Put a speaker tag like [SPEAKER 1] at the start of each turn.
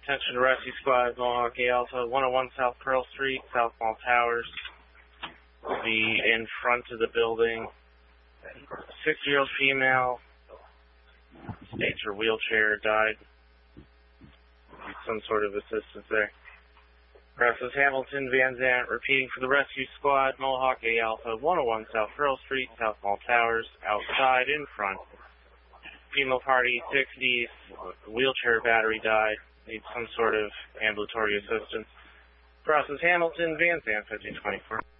[SPEAKER 1] Attention rescue squad, Mohawk A Alpha, 101 South Pearl Street, South Mall Towers. Be in front of the building. 6-year-old female. States her wheelchair died. Need some sort of assistance there. Process Hamilton, Van Zant, repeating for the rescue squad, Mohawk A Alpha, 101 South Pearl Street, South Mall Towers, outside, in front. Female party, 60s, wheelchair battery died. Need some sort of ambulatory assistance. Process Hamilton, Van Zant, 1524.